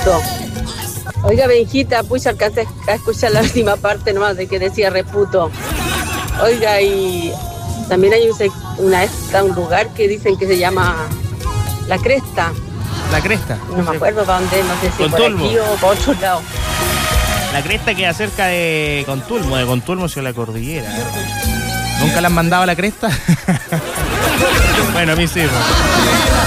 Reputo. Oiga, Benjita, pues alcancé a escuchar la última parte nomás de que decía Reputo. Oiga, y también hay un lugar que dicen que se llama La Cresta. La Cresta. No me acuerdo para dónde, no sé si por Contulmo. aquí o por otro lado. La Cresta queda cerca de Contulmo hacia la cordillera. ¿Nunca la han mandado a La Cresta? Bueno, a mí sí.